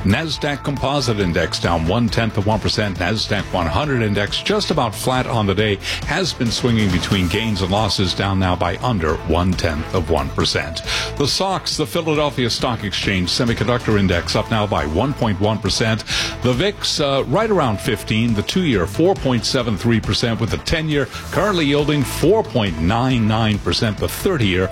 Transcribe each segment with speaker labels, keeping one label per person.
Speaker 1: NASDAQ Composite Index down 0.1%. NASDAQ 100 Index just about flat on the day, has been swinging between gains and losses, down now by under 0.1%. The SOX, the Philadelphia Stock Exchange Semiconductor Index, up now by 1.1%. The VIX right around 15. The 2-year 4.73%, with the 10-year currently yielding 4.99%. The 30-year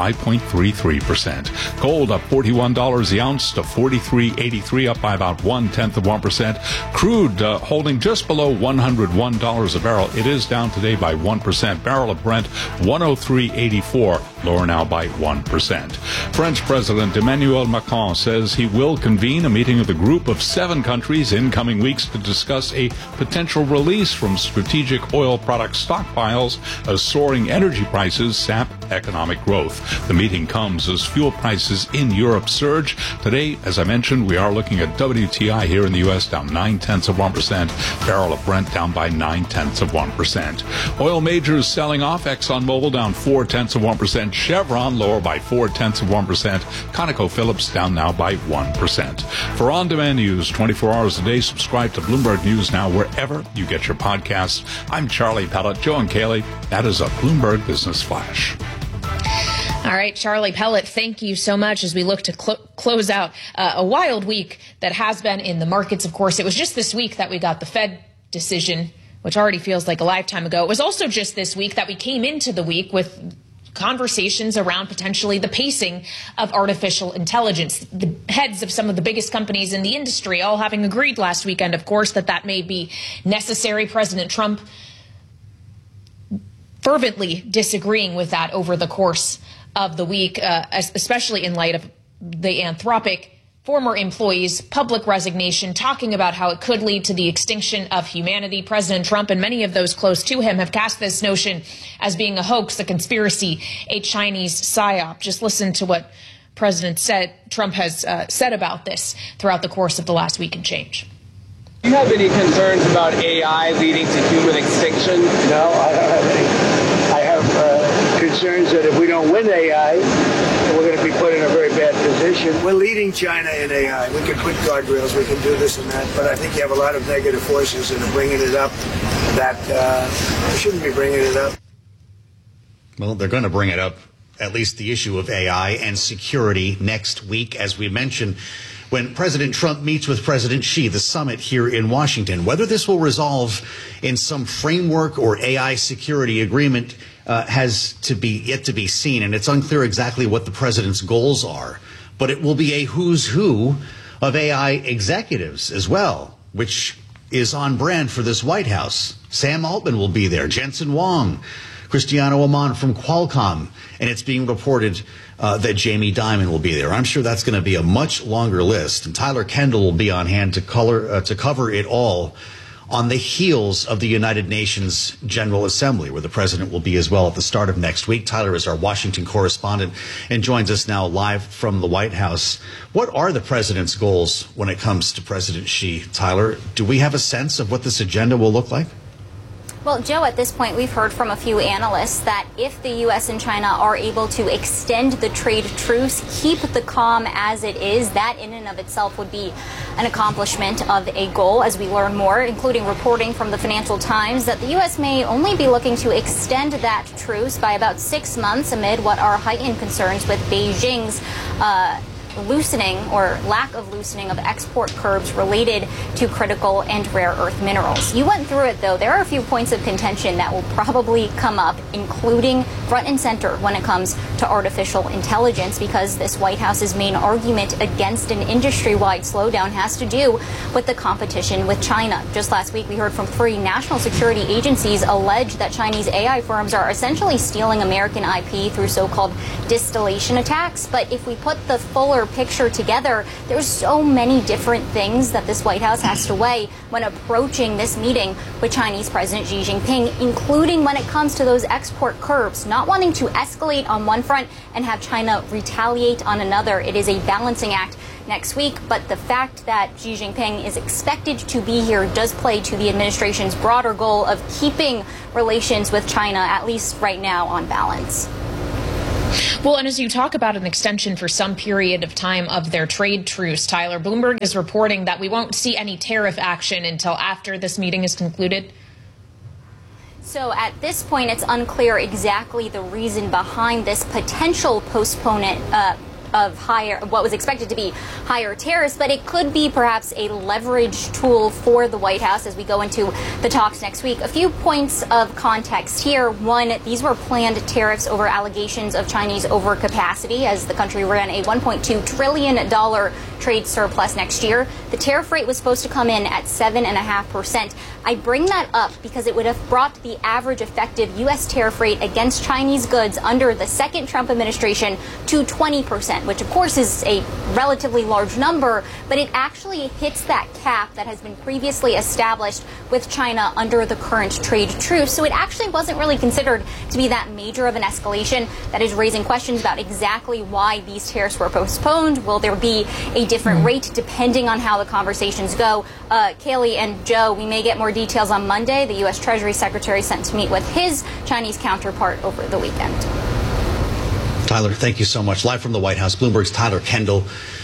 Speaker 1: 5.33%. Gold up $41 the ounce to $43.83, up by about 0.1%. Crude holding just below $101 a barrel. It is down today by 1%. Barrel of Brent 103.84, lower now by 1%. French President Emmanuel Macron says he will convene a meeting of the group of 7 countries in coming weeks to discuss a potential release from strategic oil product stockpiles as soaring energy prices sap economic growth. The meeting comes as fuel prices in Europe surge. Today, as I mentioned, we are looking at WTI here in the U.S. down 0.9%. Barrel of Brent down by 0.9%. Oil majors selling off. ExxonMobil down 0.4%. Chevron lower by 0.4%. ConocoPhillips down now by 1%. For on-demand news 24 hours a day, subscribe to Bloomberg News Now wherever you get your podcasts. I'm Charlie Pellet. Joe and Kaylee, that is a Bloomberg Business Flash.
Speaker 2: All right, Charlie Pellet, thank you so much as we look to close out a wild week that has been in the markets. Of course, it was just this week that we got the Fed decision, which already feels like a lifetime ago. It was also just this week that we came into the week with conversations around potentially the pacing of artificial intelligence. The heads of some of the biggest companies in the industry all having agreed last weekend, of course, that may be necessary. President Trump fervently disagreeing with that over the course of the week, especially in light of the Anthropic former employees' public resignation, talking about how it could lead to the extinction of humanity. President Trump and many of those close to him have cast this notion as being a hoax, a conspiracy, a Chinese psyop. Just listen to what Trump has said about this throughout the course of the last week and change.
Speaker 3: Do you have any concerns about AI leading to human extinction?
Speaker 4: No, I don't have any. I have concerns that if we don't win AI, we're going to be put in a very bad position. We're leading China in AI. We can put guardrails, we can do this and that, but I think you have a lot of negative forces that are bringing it up that shouldn't be bringing it up.
Speaker 5: Well, they're going to bring it up, at least the issue of AI and security, next week, as we mentioned, when President Trump meets with President Xi, the summit here in Washington. Whether this will resolve in some framework or AI security agreement has yet to be seen, and it's unclear exactly what the president's goals are. But it will be a who's who of AI executives as well, which is on brand for this White House. Sam Altman will be there, Jensen Huang, Cristiano Amon from Qualcomm, and it's being reported that Jamie Dimon will be there. I'm sure that's going to be a much longer list, and Tyler Kendall will be on hand to cover it all on the heels of the United Nations General Assembly, where the president will be as well at the start of next week. Tyler is our Washington correspondent and joins us now live from the White House. What are the president's goals when it comes to President Xi? Tyler, do we have a sense of what this agenda will look like?
Speaker 6: Well, Joe, at this point, we've heard from a few analysts that if the U.S. and China are able to extend the trade truce, keep the calm as it is, that in and of itself would be an accomplishment of a goal. As we learn more, including reporting from the Financial Times, that the U.S. may only be looking to extend that truce by about 6 months amid what are heightened concerns with Beijing's loosening or lack of loosening of export curbs related to critical and rare earth minerals. You went through it, though. There are a few points of contention that will probably come up, including front and center when it comes to artificial intelligence, because this White House's main argument against an industry-wide slowdown has to do with the competition with China. Just last week, we heard from 3 national security agencies allege that Chinese AI firms are essentially stealing American IP through so-called distillation attacks. But if we put the fuller picture together, there's so many different things that this White House has to weigh when approaching this meeting with Chinese President Xi Jinping, including when it comes to those export curbs, not wanting to escalate on one front and have China retaliate on another. It is a balancing act next week, but the fact that Xi Jinping is expected to be here does play to the administration's broader goal of keeping relations with China, at least right now, on balance.
Speaker 2: Well, and as you talk about an extension for some period of time of their trade truce, Tyler, Bloomberg is reporting that we won't see any tariff action until after this meeting is concluded.
Speaker 6: So at this point, it's unclear exactly the reason behind this potential postponement of what was expected to be higher tariffs, but it could be perhaps a leverage tool for the White House as we go into the talks next week. A few points of context here. One, these were planned tariffs over allegations of Chinese overcapacity as the country ran a $1.2 trillion trade surplus next year. The tariff rate was supposed to come in at 7.5%. I bring that up because it would have brought the average effective U.S. tariff rate against Chinese goods under the second Trump administration to 20%, which of course is a relatively large number, but it actually hits that cap that has been previously established with China under the current trade truce. So it actually wasn't really considered to be that major of an escalation. That is raising questions about exactly why these tariffs were postponed. Will there be a different rate depending on how the conversations go? Kayleigh and Joe, we may get more details on Monday. The U.S. Treasury Secretary sent to meet with his Chinese counterpart over the weekend.
Speaker 5: Tyler, thank you so much. Live from the White House, Bloomberg's Tyler Kendall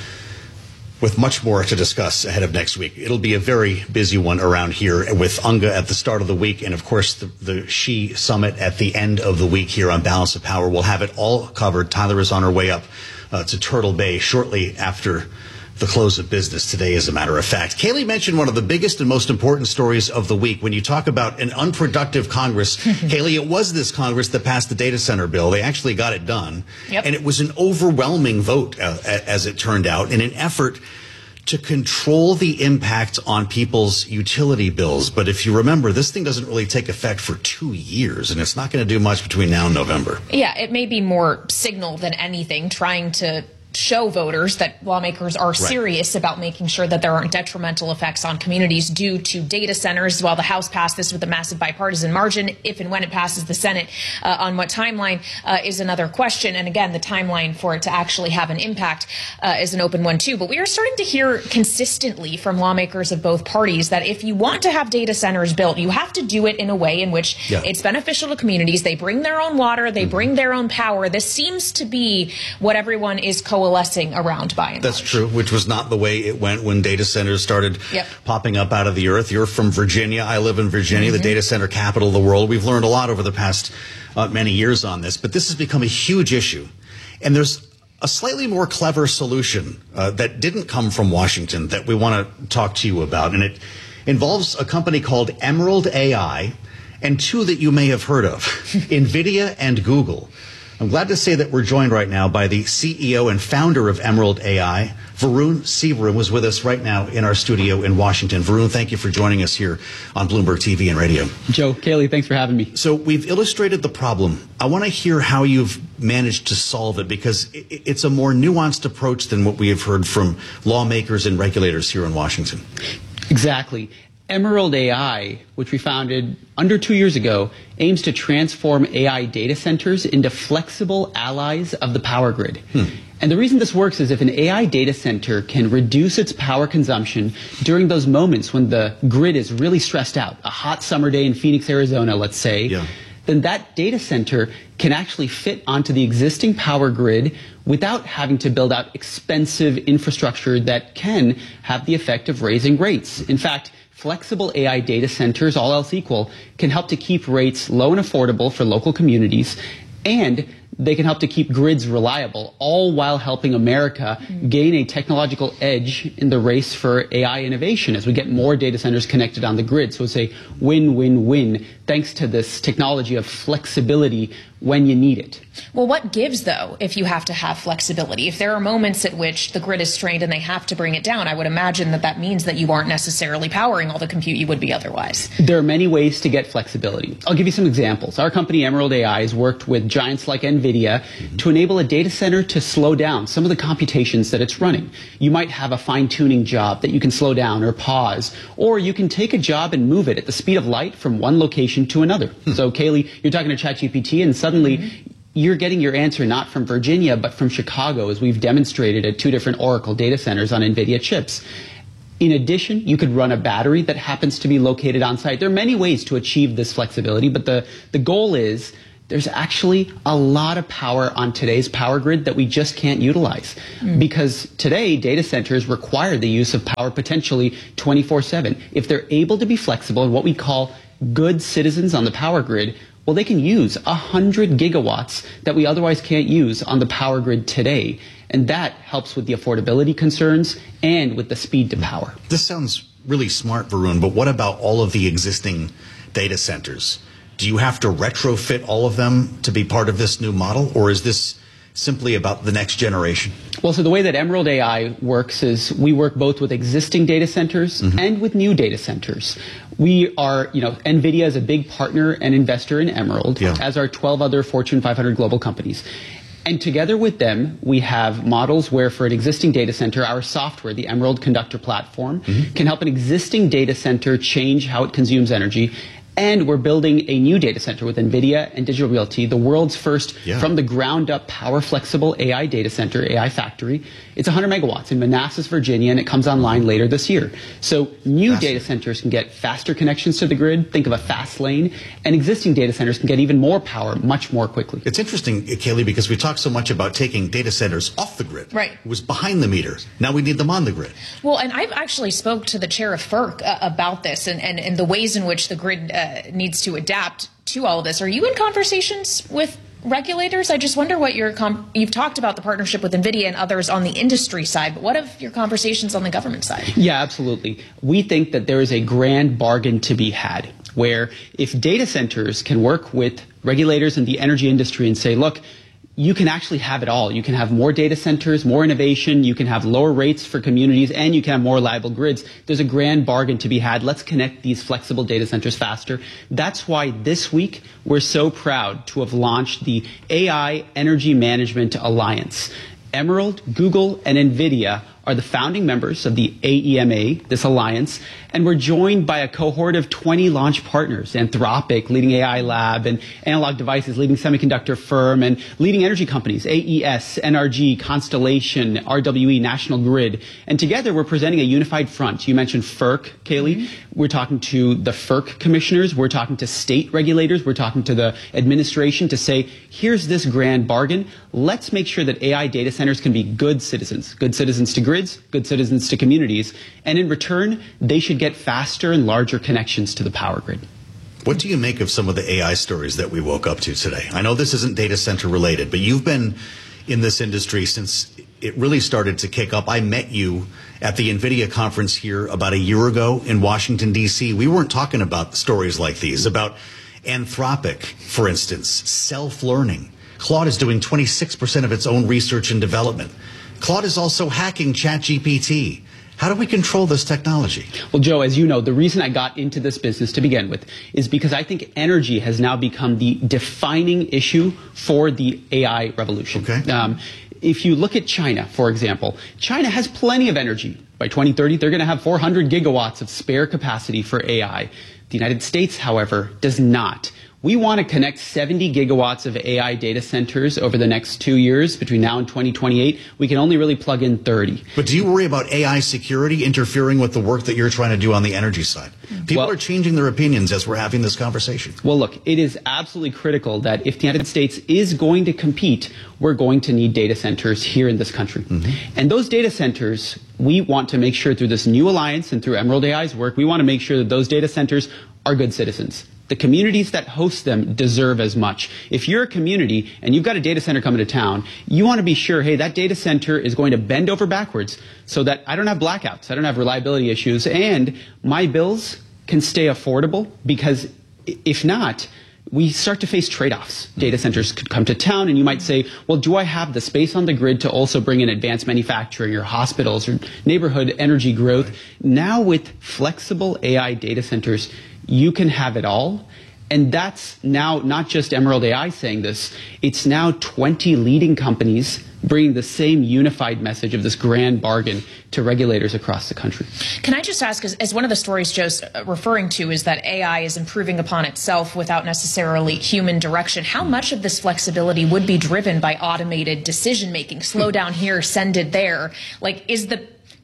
Speaker 5: with much more to discuss ahead of next week. It'll be a very busy one around here with UNGA at the start of the week and, of course, the Xi summit at the end of the week here on Balance of Power. We'll have it all covered. Tyler is on her way up to Turtle Bay shortly after the close of business today, as a matter of fact. Kayleigh mentioned one of the biggest and most important stories of the week. When you talk about an unproductive Congress, Kayleigh, it was this Congress that passed the data center bill. They actually got it done. Yep. And it was an overwhelming vote, as it turned out, in an effort to control the impact on people's utility bills. But if you remember, this thing doesn't really take effect for 2 years, and it's not going to do much between now and November.
Speaker 2: Yeah, it may be more signal than anything, trying to show voters that lawmakers are serious about making sure that there aren't detrimental effects on communities due to data centers. While the House passed this with a massive bipartisan margin, if and when it passes the Senate, on what timeline is another question. And again, the timeline for it to actually have an impact is an open one too. But we are starting to hear consistently from lawmakers of both parties that if you want to have data centers built, you have to do it in a way in which it's beneficial to communities. They bring their own water, they bring their own power. This seems to be what everyone is coalescing around by and
Speaker 5: That's true, which was not the way it went when data centers started popping up out of the earth. You're from Virginia. I live in Virginia, the data center capital of the world. We've learned a lot over the past many years on this, but this has become a huge issue. And there's a slightly more clever solution that didn't come from Washington that we want to talk to you about. And it involves a company called Emerald AI and two that you may have heard of, NVIDIA and Google. I'm glad to say that we're joined right now by the CEO and founder of Emerald AI. Varun Sivaram was with us right now in our studio in Washington. Varun, thank you for joining us here on Bloomberg TV and radio.
Speaker 7: Joe, Kayleigh, thanks for having me.
Speaker 5: So we've illustrated the problem. I want to hear how you've managed to solve it, because it's a more nuanced approach than what we have heard from lawmakers and regulators here in Washington.
Speaker 7: Exactly. Emerald AI, which we founded under 2 years ago, aims to transform AI data centers into flexible allies of the power grid. And the reason this works is if an AI data center can reduce its power consumption during those moments when the grid is really stressed out, a hot summer day in Phoenix, Arizona, let's say, then that data center can actually fit onto the existing power grid without having to build out expensive infrastructure that can have the effect of raising rates. In fact, flexible AI data centers, all else equal, can help to keep rates low and affordable for local communities, and they can help to keep grids reliable, all while helping America gain a technological edge in the race for AI innovation as we get more data centers connected on the grid. So it's a win-win-win thanks to this technology of flexibility when you need it.
Speaker 2: Well, what gives, though, if you have to have flexibility? If there are moments at which the grid is strained and they have to bring it down, I would imagine that that means that you aren't necessarily powering all the compute you would be otherwise.
Speaker 7: There are many ways to get flexibility. I'll give you some examples. Our company, Emerald AI, has worked with giants like NVIDIA to enable a data center to slow down some of the computations that it's running. You might have a fine-tuning job that you can slow down or pause, or you can take a job and move it at the speed of light from one location to another. So, Kayleigh, you're talking to ChatGPT, and suddenly you're getting your answer not from Virginia, but from Chicago, as we've demonstrated at 2 different Oracle data centers on NVIDIA chips. In addition, you could run a battery that happens to be located on site. There are many ways to achieve this flexibility, but the goal is there's actually a lot of power on today's power grid that we just can't utilize. Because today, data centers require the use of power potentially 24/7. If they're able to be flexible and what we call good citizens on the power grid, well, they can use 100 gigawatts that we otherwise can't use on the power grid today. And that helps with the affordability concerns and with the speed to power.
Speaker 5: This sounds really smart, Varun, but what about all of the existing data centers? Do you have to retrofit all of them to be part of this new model, or is this simply about the next generation?
Speaker 7: Well, so the way that Emerald AI works is we work both with existing data centers and with new data centers. We are, NVIDIA is a big partner and investor in Emerald, as are 12 other Fortune 500 global companies. And together with them, we have models where for an existing data center, our software, the Emerald Conductor platform, can help an existing data center change how it consumes energy. And we're building a new data center with NVIDIA and Digital Realty, the world's first from the ground up power flexible AI data center, AI factory. It's 100 megawatts in Manassas, Virginia, and it comes online later this year. So new data centers can get faster connections to the grid, think of a fast lane, and existing data centers can get even more power much more quickly.
Speaker 5: It's interesting, Kaylee, because we talk so much about taking data centers off the grid.
Speaker 2: Right.
Speaker 5: It was behind the meters. Now we need them on the grid.
Speaker 2: Well, and I've actually spoke to the chair of FERC about this and the ways in which the grid needs to adapt to all of this. Are you in conversations with regulators? I just wonder what you've talked about the partnership with NVIDIA and others on the industry side, but what of your conversations on the government side? Yeah,
Speaker 7: absolutely. We think that there is a grand bargain to be had where if data centers can work with regulators in the energy industry and say, look, you can actually have it all. You can have more data centers, more innovation, you can have lower rates for communities, and you can have more reliable grids. There's a grand bargain to be had. Let's connect these flexible data centers faster. That's why this week we're so proud to have launched the AI Energy Management Alliance. Emerald, Google, and NVIDIA are the founding members of the AEMA, this alliance, and we're joined by a cohort of 20 launch partners, Anthropic, leading AI lab, and Analog Devices, leading semiconductor firm, and leading energy companies, AES, NRG, Constellation, RWE, National Grid. And together we're presenting a unified front. You mentioned FERC, Kaylee. We're talking to the FERC commissioners. We're talking to state regulators. We're talking to the administration to say, here's this grand bargain. Let's make sure that AI data centers can be good citizens to grids, good citizens to communities, and in return, they should get faster and larger connections to the power grid.
Speaker 5: What do you make of some of the AI stories that we woke up to today? I know this isn't data center related, but you've been in this industry since it really started to kick up. I met you at the NVIDIA conference here about a year ago in Washington, D.C. We weren't talking about stories like these, about Anthropic, for instance, self-learning. Claude is doing 26% of its own research and development. Claude is also hacking ChatGPT. How do we control this technology?
Speaker 7: Well, Joe, as you know, the reason I got into this business to begin with is because I think energy has now become the defining issue for the AI revolution.
Speaker 5: Okay.
Speaker 7: If you look at China, for example, China has plenty of energy. By 2030, they're going to have 400 gigawatts of spare capacity for AI. The United States, however, does not. We want to connect 70 gigawatts of AI data centers over the next 2 years. Between now and 2028, we can only really plug in 30.
Speaker 5: But do you worry about AI security interfering with the work that you're trying to do on the energy side? People are changing their opinions as we're having this conversation.
Speaker 7: Well, look, it is absolutely critical that if the United States is going to compete, we're going to need data centers here in this country. And those data centers, we want to make sure through this new alliance and through Emerald AI's work, we want to make sure that those data centers are good citizens. The communities that host them deserve as much. If you're a community and you've got a data center coming to town, you want to be sure, hey, that data center is going to bend over backwards so that I don't have blackouts, I don't have reliability issues, and my bills can stay affordable, because if not, we start to face trade-offs. Data centers could come to town and you might say, well, do I have the space on the grid to also bring in advanced manufacturing or hospitals or neighborhood energy growth? Right. Now with flexible AI data centers, you can have it all. And that's now not just Emerald AI saying this, it's now 20 leading companies bringing the same unified message of this grand bargain to regulators across the country.
Speaker 2: Can I just ask, as one of the stories Joe's referring to is that AI is improving upon itself without necessarily human direction, how much of this flexibility would be driven by automated decision making? Slow down here, send it there. Like, is the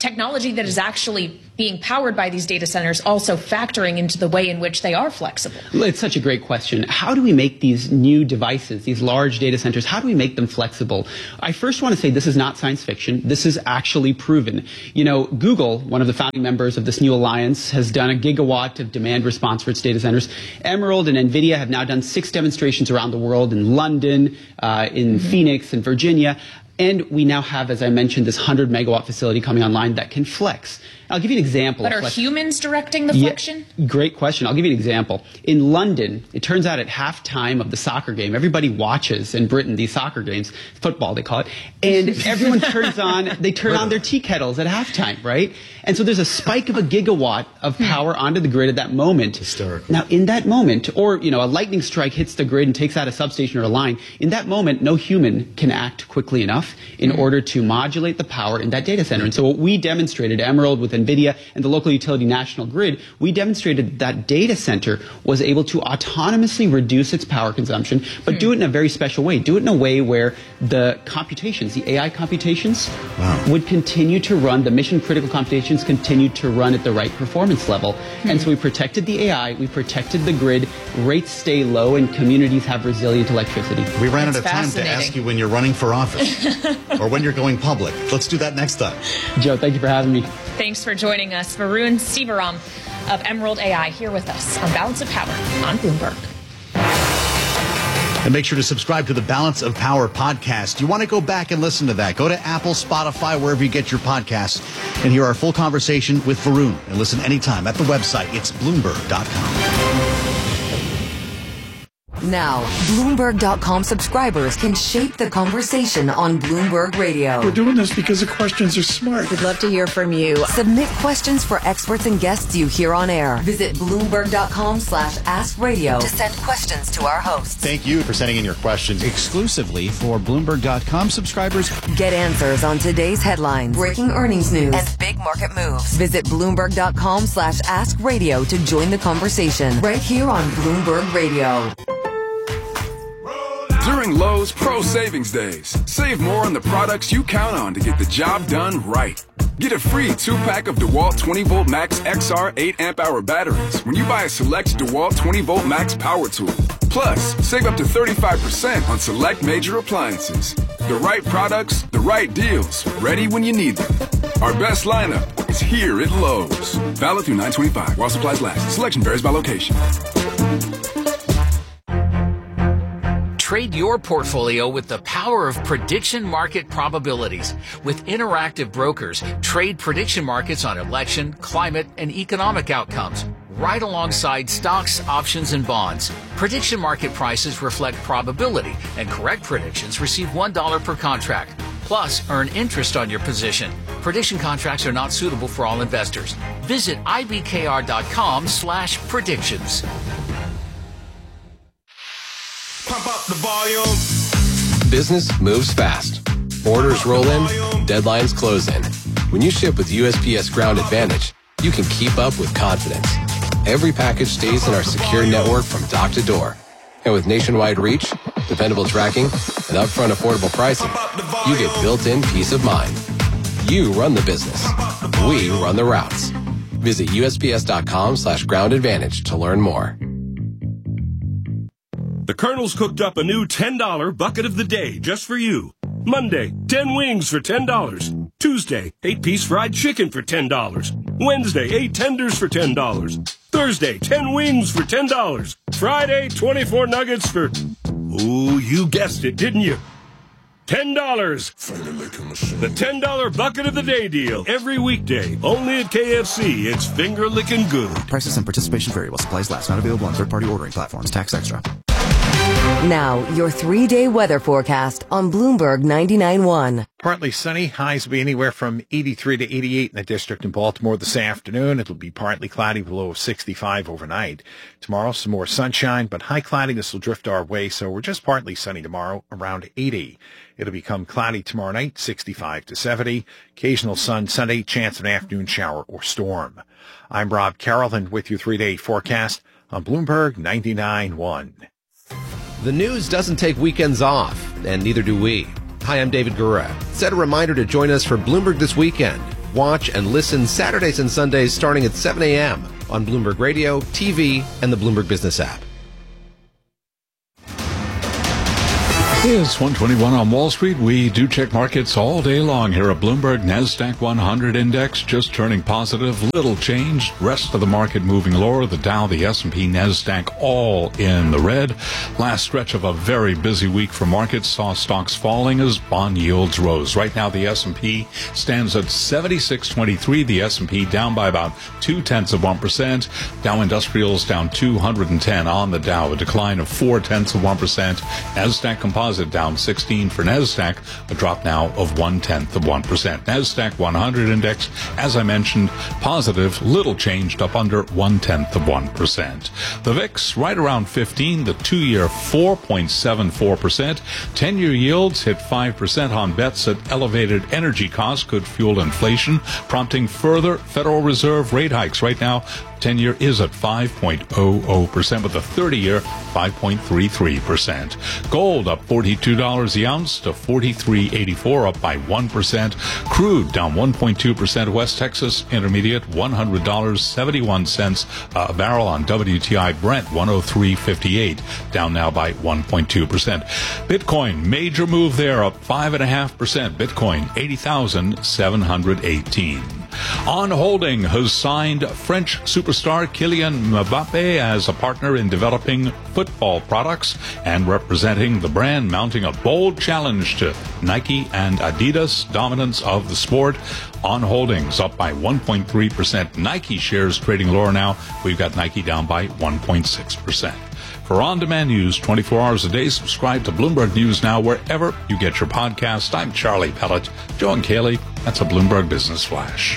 Speaker 2: technology that is actually being powered by these data centers also factoring into the way in which they are flexible?
Speaker 7: It's such a great question. How do we make these new devices, these large data centers, how do we make them flexible? I first want to say this is not science fiction. This is actually proven. You know, Google, one of the founding members of this new alliance, has done a gigawatt of demand response for its data centers. Emerald and NVIDIA have now done 6 demonstrations around the world in London, in Phoenix, and Virginia. And we now have, as I mentioned, this 100-megawatt facility coming online that can flex. I'll give you an example.
Speaker 2: But are humans directing the flexion?
Speaker 7: Great question. I'll give you an example. In London, it turns out at halftime of the soccer game, everybody watches in Britain these soccer games, football they call it, and everyone they turn on their tea kettles at halftime, right? And so there's a spike of a gigawatt of power onto the grid at that moment.
Speaker 5: Hysterical.
Speaker 7: Now, in that moment, or, you know, a lightning strike hits the grid and takes out a substation or a line, in that moment, no human can act quickly enough in order to modulate the power in that data center. And so what we demonstrated, Emerald with NVIDIA and the local utility National Grid, we demonstrated that data center was able to autonomously reduce its power consumption, but do it in a very special way. Do it in a way where the computations, the AI computations, would continue to run, the mission-critical computations continue to run at the right performance level. And so we protected the AI, we protected the grid, rates stay low, and communities have resilient electricity.
Speaker 5: We ran out of time to ask you when you're running for office or when you're going public. Let's do that next time.
Speaker 7: Joe, thank you for having me.
Speaker 2: Thanks for joining us. Varun Sivaram of Emerald AI here with us on Balance of Power on Bloomberg.
Speaker 5: And make sure to subscribe to the Balance of Power podcast. You want to go back and listen to that? Go to Apple, Spotify, wherever you get your podcasts, and hear our full conversation with Varun. And listen anytime at the website. It's Bloomberg.com.
Speaker 8: Now, Bloomberg.com subscribers can shape the conversation on Bloomberg Radio.
Speaker 9: We're doing this because the questions are smart.
Speaker 8: We'd love to hear from you. Submit questions for experts and guests you hear on air. Visit Bloomberg.com/AskRadio to send questions to our hosts.
Speaker 5: Thank you for sending in your questions exclusively for Bloomberg.com subscribers.
Speaker 8: Get answers on today's headlines, breaking earnings news, and big market moves. Visit Bloomberg.com/AskRadio to join the conversation right here on Bloomberg Radio.
Speaker 10: During Lowe's Pro Savings Days, save more on the products you count on to get the job done right. Get a free 2-pack of DeWalt 20-volt Max XR 8 amp-hour batteries when you buy a select DeWalt 20-volt Max power tool. Plus, save up to 35% on select major appliances. The right products, the right deals, ready when you need them. Our best lineup is here at Lowe's. Valid through 9/25 while supplies last. Selection varies by location.
Speaker 11: Trade your portfolio with the power of prediction market probabilities. With Interactive Brokers, trade prediction markets on election, climate, and economic outcomes, right alongside stocks, options, and bonds. Prediction market prices reflect probability, and correct predictions receive $1 per contract. Plus, earn interest on your position. Prediction contracts are not suitable for all investors. Visit ibkr.com/predictions.
Speaker 12: Pump up the volume.
Speaker 13: Business moves fast. Orders roll in, deadlines close in. When you ship with USPS Ground Advantage, you can keep up with confidence. Every package stays in our secure network from dock to door. And with nationwide reach, dependable tracking, and upfront affordable pricing, you get built-in peace of mind. You run the business. We run the routes. Visit USPS.com/Ground Advantage to learn more.
Speaker 12: The Colonel's cooked up a new $10 bucket of the day just for you. Monday, 10 wings for $10. Tuesday, 8-piece fried chicken for $10. Wednesday, 8 tenders for $10. Thursday, 10 wings for $10. Friday, 24 nuggets for... Ooh, you guessed it, didn't you? $10. The $10 bucket of the day deal. Every weekday. Only at KFC. It's finger licking good.
Speaker 14: Prices and participation vary while supplies last. Not available on third-party ordering platforms. Tax extra.
Speaker 8: Now, your 3-day weather forecast on Bloomberg 99.1.
Speaker 15: Partly sunny. Highs will be anywhere from 83 to 88 in the district in Baltimore this afternoon. It'll be partly cloudy, below 65 overnight. Tomorrow, some more sunshine, but high cloudiness will drift our way, so we're just partly sunny tomorrow, around 80. It'll become cloudy tomorrow night, 65 to 70. Occasional sun Sunday, chance of an afternoon shower or storm. I'm Rob Carroll, and with your 3-day forecast on Bloomberg 99.1.
Speaker 16: The news doesn't take weekends off, and neither do we. Hi, I'm David Gura. Set a reminder to join us for Bloomberg This Weekend. watch, and listen Saturdays and Sundays starting at 7 a.m. on Bloomberg Radio, TV, and the Bloomberg Business app.
Speaker 1: It's 121 on Wall Street. We do check markets all day long here at Bloomberg. NASDAQ 100 index just turning positive. Little change. Rest of the market moving lower. The Dow, the S&P, NASDAQ all in the red. Last stretch of a very busy week for markets saw stocks falling as bond yields rose. Right now the S&P stands at 76.23. The S&P down by about 0.2%. Dow Industrials down 210 on the Dow, a decline of 0.4%. NASDAQ Composite down 16 for NASDAQ, a drop now of 0.1%. NASDAQ 100 index, as I mentioned, positive, little changed, up under 0.1%. The VIX right around 15, the 2-year 4.74%. 10-year yields hit 5% on bets that elevated energy costs could fuel inflation, prompting further Federal Reserve rate hikes. Right now, 10-year is at 5.00%, with the 30-year 5.33%. Gold up $42 the ounce to $43.84, up by 1%. Crude down 1.2%. West Texas Intermediate $100.71 a barrel on WTI. Brent 103.58, down now by 1.2%. Bitcoin, major move there, up 5.5%. Bitcoin 80,718. On Holding has signed French superstar Kylian Mbappe as a partner in developing football products and representing the brand, mounting a bold challenge to Nike and Adidas' dominance of the sport. On Holdings up by 1.3%. Nike shares trading lower now. We've got Nike down by 1.6%. For on-demand news 24 hours a day, subscribe to Bloomberg News Now wherever you get your podcast. I'm Charlie Pellet. Joe and Kaylee, that's a Bloomberg Business Flash.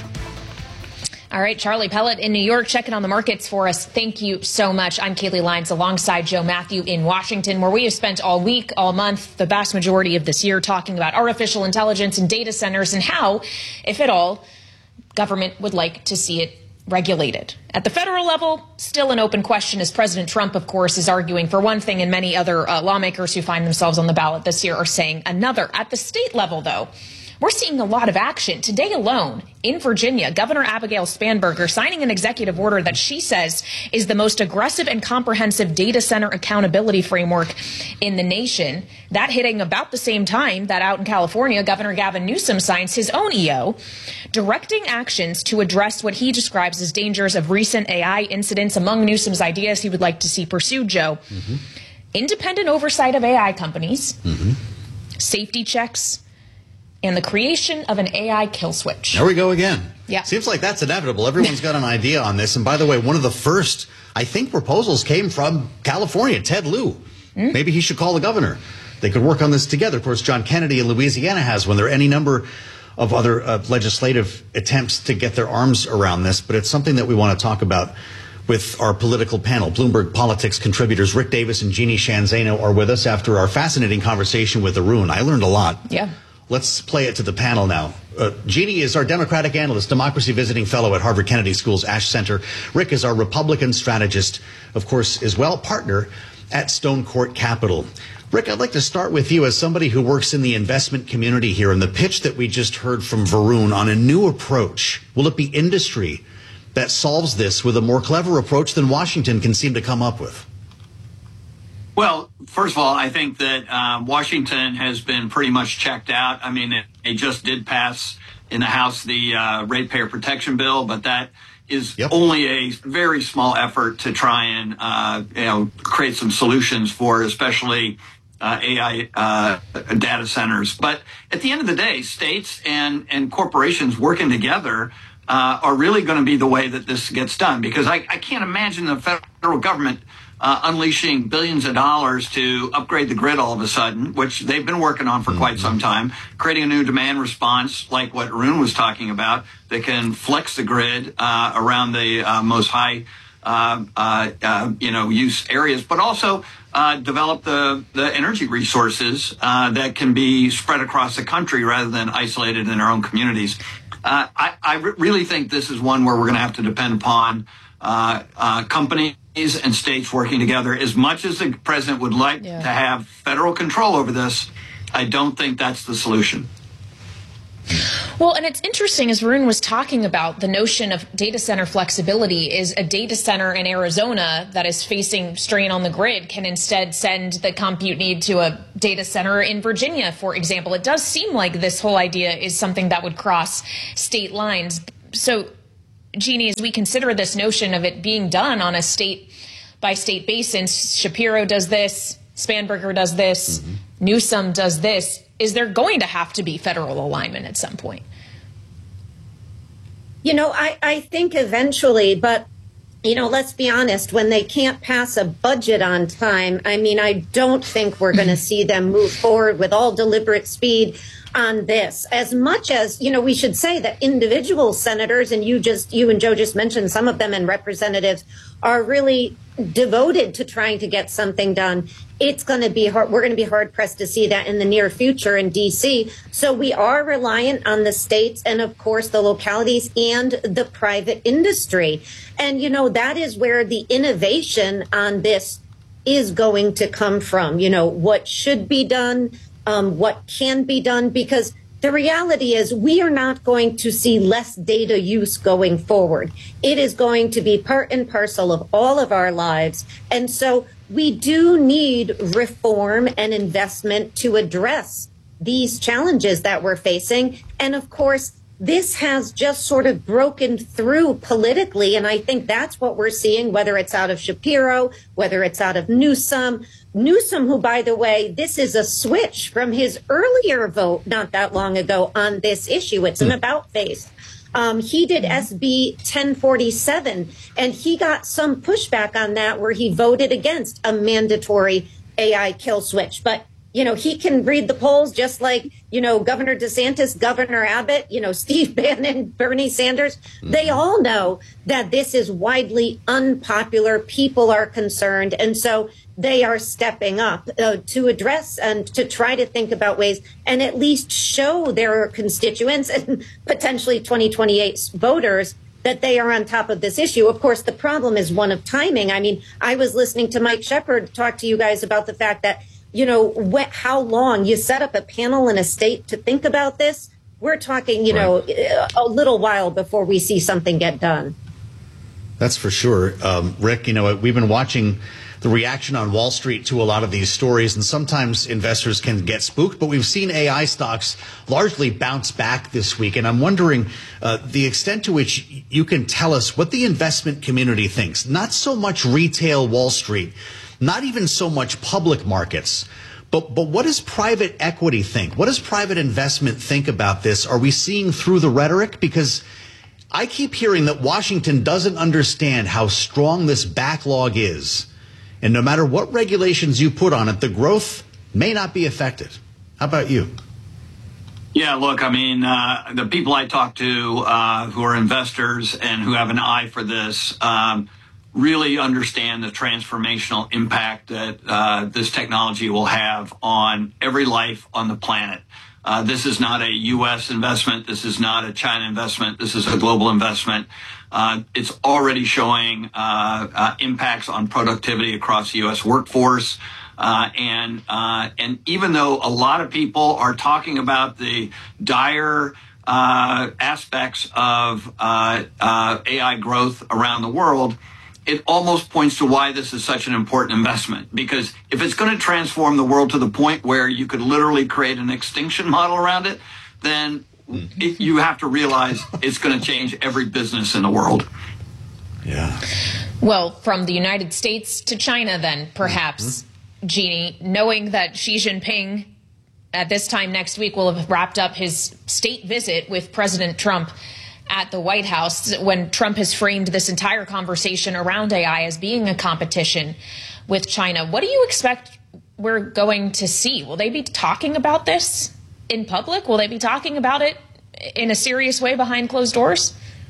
Speaker 2: All right, Charlie Pellet in New York checking on the markets for us. Thank you so much. I'm Kaylee Lyons alongside Joe Matthew in Washington, where we have spent all week, all month, the vast majority of this year talking about artificial intelligence and data centers and how, if at all, government would like to see it regulated. At the federal level, still an open question, as President Trump, of course, is arguing for one thing, and many other lawmakers who find themselves on the ballot this year are saying another. At the state level, though, we're seeing a lot of action. Today alone, in Virginia, Governor Abigail Spanberger signing an executive order that she says is the most aggressive and comprehensive data center accountability framework in the nation. That hitting about the same time that out in California, Governor Gavin Newsom signs his own EO, directing actions to address what he describes as dangers of recent AI incidents. Among Newsom's ideas he would like to see pursued, Joe, independent oversight of AI companies, safety checks, and the creation of an AI kill switch.
Speaker 5: There we go again.
Speaker 2: Yeah.
Speaker 5: Seems like that's inevitable. Everyone's got an idea on this. And by the way, one of the first, I think, proposals came from California, Ted Lieu. Maybe he should call the governor. They could work on this together. Of course, John Kennedy in Louisiana has one. There are any number of other legislative attempts to get their arms around this, but it's something that we want to talk about with our political panel. Bloomberg Politics contributors Rick Davis and Jeannie Shanzano are with us after our fascinating conversation with Arun. I learned a lot.
Speaker 2: Yeah.
Speaker 5: Let's play it to the panel now. Jeannie is our Democratic analyst, democracy visiting fellow at Harvard Kennedy School's Ash Center. Rick is our Republican strategist, of course, as well, partner at Stone Court Capital. Rick, I'd like to start with you as somebody who works in the investment community here. And the pitch that we just heard from Varun on a new approach, will it be industry that solves this with a more clever approach than Washington can seem to come up with?
Speaker 17: Well, first of all, I think that Washington has been pretty much checked out. I mean, it just did pass in the House the ratepayer protection bill, but that is only a very small effort to try and create some solutions for especially AI data centers. But at the end of the day, states and corporations working together are really going to be the way that this gets done, because I can't imagine the federal government unleashing billions of dollars to upgrade the grid all of a sudden, which they've been working on for quite some time, creating a new demand response like what Arun was talking about that can flex the grid around the most high use areas, but also develop the energy resources that can be spread across the country rather than isolated in our own communities. I really think this is one where we're going to have to depend upon companies and states working together. As much as the president would like to have federal control over this, I don't think that's the solution.
Speaker 2: Well, and it's interesting, as Varun was talking about, the notion of data center flexibility is a data center in Arizona that is facing strain on the grid can instead send the compute need to a data center in Virginia, for example. It does seem like this whole idea is something that would cross state lines. So, Jeannie, as we consider this notion of it being done on a state-by-state basis, Shapiro does this, Spanberger does this, Newsom does this. Is there going to have to be federal alignment at some point?
Speaker 18: I think eventually, but, let's be honest, when they can't pass a budget on time, I don't think we're going to see them move forward with all deliberate speed on this. As much as, we should say that individual senators, and you and Joe just mentioned some of them, and representatives are really devoted to trying to get something done. It's going to be hard. We're going to be hard pressed to see that in the near future in D.C. So we are reliant on the states and, of course, the localities and the private industry. And, that is where the innovation on this is going to come from. What should be done, what can be done, because the reality is we are not going to see less data use going forward. It is going to be part and parcel of all of our lives. And so we do need reform and investment to address these challenges that we're facing. And of course, this has just sort of broken through politically. And I think that's what we're seeing, whether it's out of Shapiro, whether it's out of Newsom, who, by the way, this is a switch from his earlier vote not that long ago on this issue. It's an about face. He did SB 1047, and he got some pushback on that where he voted against a mandatory AI kill switch. But, he can read the polls just like, Governor DeSantis, Governor Abbott, Steve Bannon, Bernie Sanders. They all know that this is widely unpopular. People are concerned. And so they are stepping up to address and to try to think about ways and at least show their constituents and potentially 2028 voters that they are on top of this issue. Of course, the problem is one of timing. I was listening to Mike Shepard talk to you guys about the fact that, how long you set up a panel in a state to think about this. We're talking, a little while before we see something get done.
Speaker 5: That's for sure. Rick, we've been watching the reaction on Wall Street to a lot of these stories, and sometimes investors can get spooked, but we've seen AI stocks largely bounce back this week. And I'm wondering the extent to which you can tell us what the investment community thinks, not so much retail Wall Street, not even so much public markets, but what does private equity think? What does private investment think about this? Are we seeing through the rhetoric? Because I keep hearing that Washington doesn't understand how strong this backlog is. And no matter what regulations you put on it, the growth may not be affected. How about you?
Speaker 17: Yeah, look, the people I talk to who are investors and who have an eye for this really understand the transformational impact that this technology will have on every life on the planet. This is not a U.S. investment. This is not a China investment. This is a global investment. It's already showing impacts on productivity across the U.S. workforce. And even though a lot of people are talking about the dire aspects of AI growth around the world, it almost points to why this is such an important investment. Because if it's going to transform the world to the point where you could literally create an extinction model around it, then you have to realize it's going to change every business in the world.
Speaker 5: Yeah.
Speaker 2: Well, from the United States to China, then, perhaps, Jeannie, knowing that Xi Jinping at this time next week will have wrapped up his state visit with President Trump at the White House, when Trump has framed this entire conversation around AI as being a competition with China. What do you expect we're going to see? Will they be talking about this in public? Will they be talking about it in a serious way behind closed doors?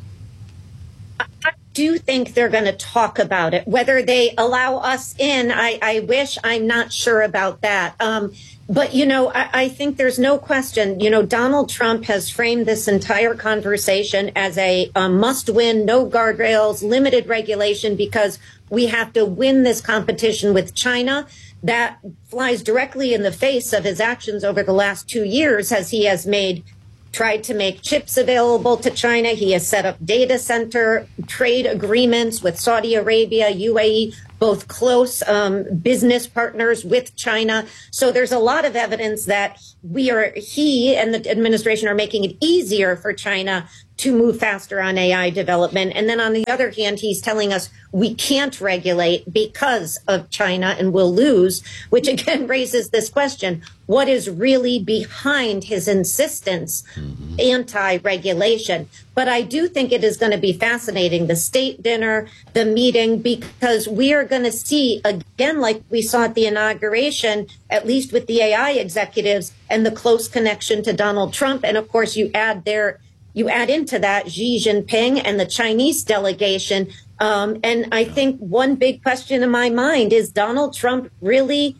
Speaker 18: I do think they're going to talk about it. Whether they allow us in, I wish. I'm not sure about that. But, I think there's no question, Donald Trump has framed this entire conversation as a must-win, no guardrails, limited regulation, because we have to win this competition with China. That flies directly in the face of his actions over the last 2 years, as he has made tried to make chips available to China. He has set up data center trade agreements with Saudi Arabia, UAE, both close business partners with China. So there's a lot of evidence that he and the administration are making it easier for China to move faster on AI development. And then on the other hand, he's telling us we can't regulate because of China and we'll lose, which again raises this question: what is really behind his insistence anti-regulation? But I do think it is going to be fascinating, the state dinner, the meeting, because we are going to see, again, like we saw at the inauguration, at least with the AI executives and the close connection to Donald Trump. And of course, you add into that Xi Jinping and the Chinese delegation. And I think one big question in my mind is Donald Trump really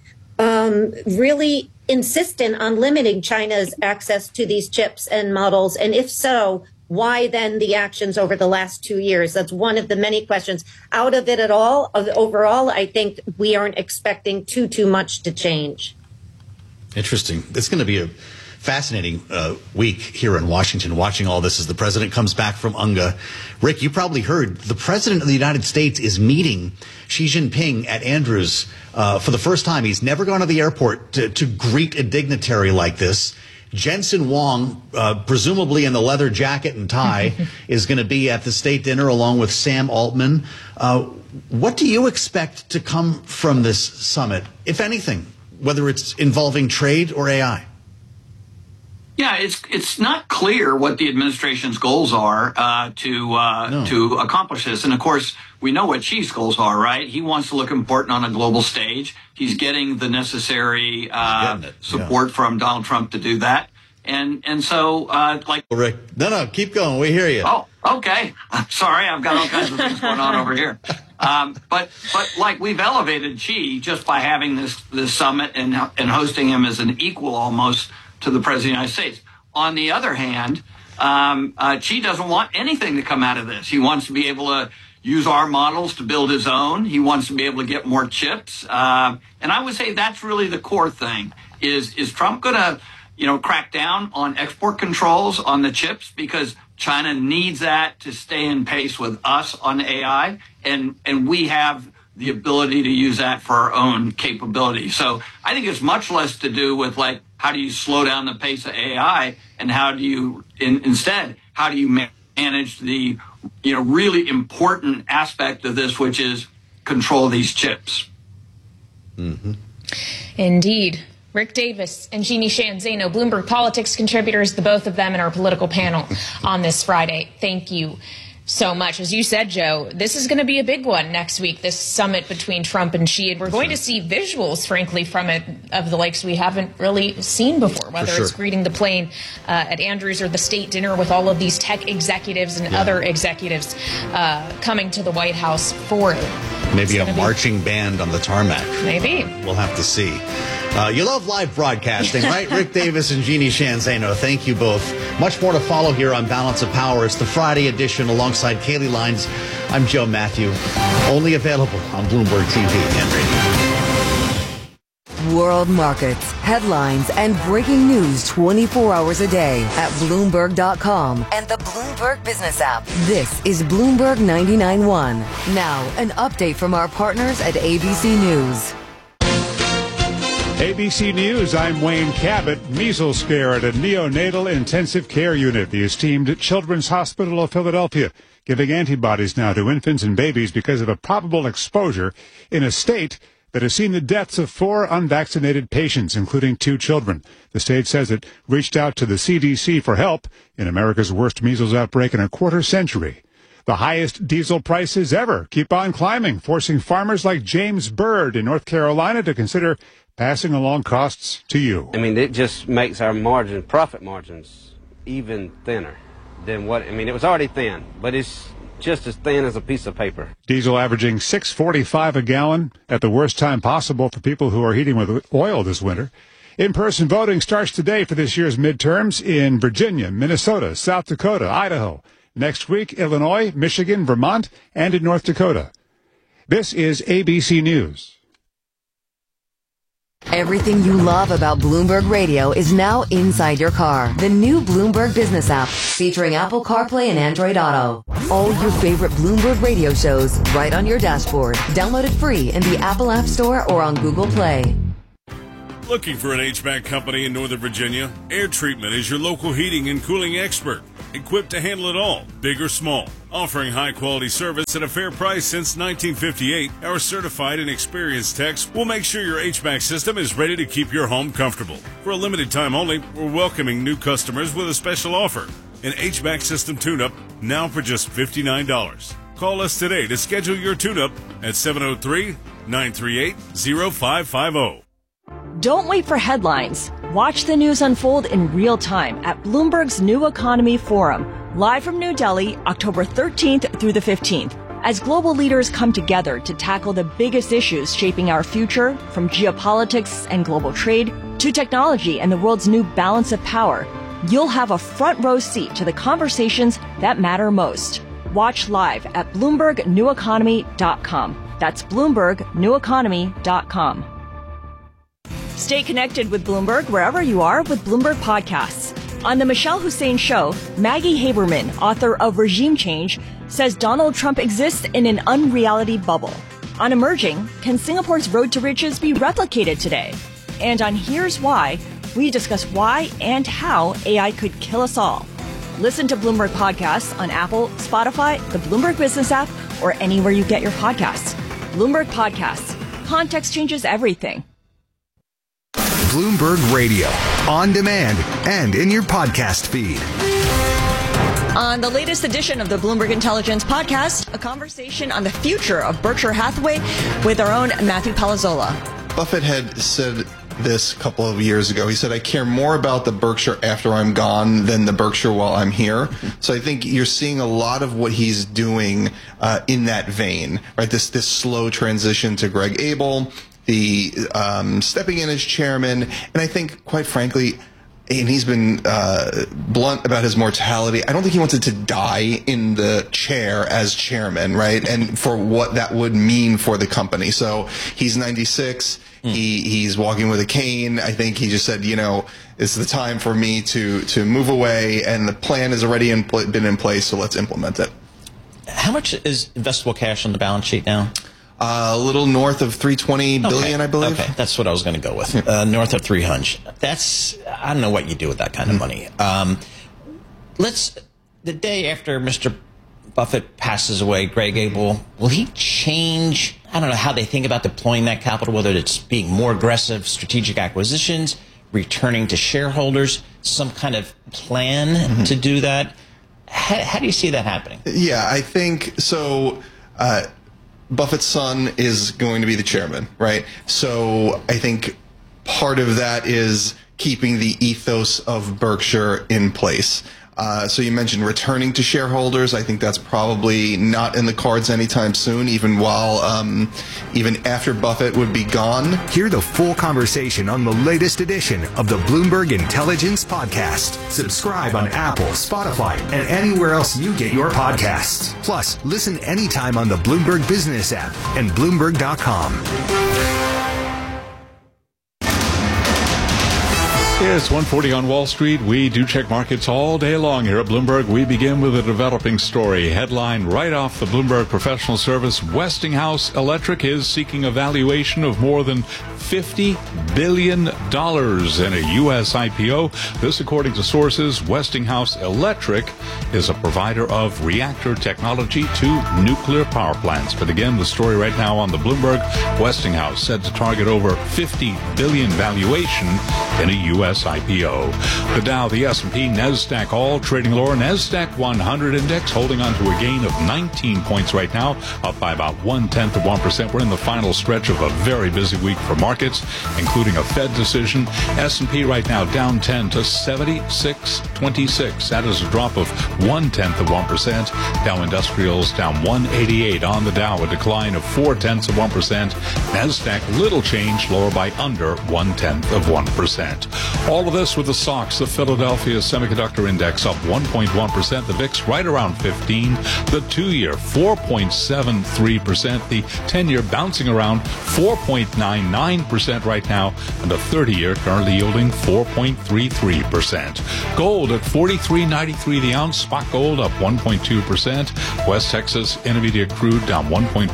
Speaker 18: insistent on limiting China's access to these chips and models? And if so, why then the actions over the last 2 years? That's one of the many questions. Out of it at all, overall, I think we aren't expecting too much to change.
Speaker 5: Interesting. It's going to be a fascinating week here in Washington, watching all this as the president comes back from UNGA. Rick, you probably heard the president of the United States is meeting Xi Jinping at Andrews for the first time. He's never gone to the airport to greet a dignitary like this. Jensen Huang, presumably in the leather jacket and tie, is going to be at the state dinner along with Sam Altman. What do you expect to come from this summit, if anything, whether it's involving trade or AI?
Speaker 17: Yeah, it's not clear what the administration's goals are to accomplish this. And of course, we know what Xi's goals are, right? He wants to look important on a global stage. He's getting the necessary support from Donald Trump to do that. And so,
Speaker 5: Rick, no, keep going. We hear you.
Speaker 17: Oh, okay. I'm sorry. I've got all kinds of things going on over here. But like we've elevated Xi just by having this summit and hosting him as an equal almost to the president of the United States. On the other hand, Xi doesn't want anything to come out of this. He wants to be able to use our models to build his own. He wants to be able to get more chips. And I would say that's really the core thing. Is Trump going to, crack down on export controls on the chips? Because China needs that to stay in pace with us on AI. And we have the ability to use that for our own capability. So I think it's much less to do with how do you slow down the pace of AI, and how do you manage the really important aspect of this, which is control these chips.
Speaker 5: Mm-hmm.
Speaker 2: Indeed. Rick Davis and Jeannie Sheehan Zaino, Bloomberg Politics contributors, the both of them in our political panel on this Friday. Thank you so much. As you said, Joe, this is going to be a big one next week, this summit between Trump and Xi. And we're going to see visuals, frankly, from it of the likes we haven't really seen before, whether it's greeting the plane at Andrews or the state dinner with all of these tech executives and other executives coming to the White House for it.
Speaker 5: Maybe a marching band on the tarmac.
Speaker 2: Maybe.
Speaker 5: We'll have to see. You love live broadcasting, right? Rick Davis and Jeannie Sheehan Zaino, thank you both. Much more to follow here on Balance of Power. It's the Friday edition alongside Kaylee Lines. I'm Joe Matthew, only available on Bloomberg TV and radio.
Speaker 8: World markets, headlines, and breaking news 24 hours a day at Bloomberg.com and the Bloomberg Business app. This is Bloomberg 99.1. Now, an update from our partners at ABC News.
Speaker 19: ABC News, I'm Wayne Cabot. Measles scare at a neonatal intensive care unit. The esteemed Children's Hospital of Philadelphia giving antibodies now to infants and babies because of a probable exposure in a state that has seen the deaths of 4 unvaccinated patients, including 2 children. The state says it reached out to the CDC for help in America's worst measles outbreak in a quarter century. The highest diesel prices ever keep on climbing, forcing farmers like James Bird in North Carolina to consider passing along costs to you.
Speaker 20: I mean, it just makes our profit margins even thinner than it was already thin, but it's just as thin as a piece of paper.
Speaker 19: Diesel averaging $6.45 a gallon at the worst time possible for people who are heating with oil this winter. In-person voting starts today for this year's midterms in Virginia, Minnesota, South Dakota, Idaho. Next week, Illinois, Michigan, Vermont, and in North Dakota. This is ABC News.
Speaker 8: Everything you love about Bloomberg Radio is now inside your car. The new Bloomberg Business app, featuring Apple CarPlay and Android Auto. All your favorite Bloomberg Radio shows right on your dashboard. Download it free in the Apple App Store or on Google Play.
Speaker 21: Looking for an HVAC company in Northern Virginia? Air Treatment is your local heating and cooling expert. Equipped to handle it all, big or small. Offering high-quality service at a fair price since 1958, our certified and experienced techs will make sure your HVAC system is ready to keep your home comfortable. For a limited time only, we're welcoming new customers with a special offer. An HVAC system tune-up now for just $59. Call us today to schedule your tune-up at 703-938-0550.
Speaker 22: Don't wait for headlines. Watch the news unfold in real time at Bloomberg's New Economy Forum, live from New Delhi, October 13th through the 15th, as global leaders come together to tackle the biggest issues shaping our future, from geopolitics and global trade to technology and the world's new balance of power. You'll have a front row seat to the conversations that matter most. Watch live at BloombergNewEconomy.com. That's BloombergNewEconomy.com. Stay connected with Bloomberg wherever you are with Bloomberg Podcasts. On The Michelle Hussein Show, Maggie Haberman, author of Regime Change, says Donald Trump exists in an unreality bubble. On Emerging, can Singapore's road to riches be replicated today? And on Here's Why, we discuss why and how AI could kill us all. Listen to Bloomberg Podcasts on Apple, Spotify, the Bloomberg Business app, or anywhere you get your podcasts. Bloomberg Podcasts. Context changes everything.
Speaker 23: Bloomberg Radio, on demand and in your podcast feed.
Speaker 22: On the latest edition of the Bloomberg Intelligence Podcast, a conversation on the future of Berkshire Hathaway with our own Matthew Palazzola.
Speaker 24: Buffett had said this a couple of years ago. He said, I care more about the Berkshire after I'm gone than the Berkshire while I'm here. So I think you're seeing a lot of what he's doing in that vein, right? This slow transition to Greg Abel, the stepping in as chairman, and I think, quite frankly, and he's been blunt about his mortality, I don't think he wanted to die in the chair as chairman, right? And for what that would mean for the company. So he's 96. He's walking with a cane. I think he just said, it's the time for me to move away, and the plan has already been in place, so let's implement it.
Speaker 25: How much is investable cash on the balance sheet now?
Speaker 24: A little north of $320 billion, I believe.
Speaker 25: Okay, that's what I was going to go with. North of 300. I don't know what you do with that kind of money. The day after Mr. Buffett passes away, Greg Abel, will he change, I don't know, how they think about deploying that capital, whether it's being more aggressive, strategic acquisitions, returning to shareholders, some kind of plan to do that? How do you see that happening?
Speaker 24: Yeah, I think so. Buffett's son is going to be the chairman, right? So I think part of that is keeping the ethos of Berkshire in place. So you mentioned returning to shareholders. I think that's probably not in the cards anytime soon, even after Buffett would be gone.
Speaker 23: Hear the full conversation on the latest edition of the Bloomberg Intelligence Podcast. Subscribe on Apple, Spotify, and anywhere else you get your podcasts. Plus, listen anytime on the Bloomberg Business app and Bloomberg.com.
Speaker 1: It's 1:40 on Wall Street. We do check markets all day long here at Bloomberg. We begin with a developing story. Headline right off the Bloomberg Professional Service: Westinghouse Electric is seeking a valuation of more than $50 billion in a U.S. IPO. This, according to sources. Westinghouse Electric is a provider of reactor technology to nuclear power plants. But again, the story right now on the Bloomberg: Westinghouse said to target over $50 billion valuation in a U.S. IPO. The Dow, the S&P, NASDAQ all trading lower. NASDAQ 100 index holding on to a gain of 19 points right now, up by about 0.1%. We're in the final stretch of a very busy week for markets, including a Fed decision. S&P right now down 10 to 76.26. That is a drop of 0.1%. Dow Industrials down 188 on the Dow, a decline of 0.4%. NASDAQ little change, lower by under 0.1%. All of this with the SOX, the Philadelphia Semiconductor Index, up 1.1%. The VIX right around 15. The 2-year, 4.73%. The 10-year bouncing around 4.99% right now. And the 30-year currently yielding 4.33%. Gold at $43.93 the ounce. Spot gold up 1.2%. West Texas Intermediate crude down 1.1%.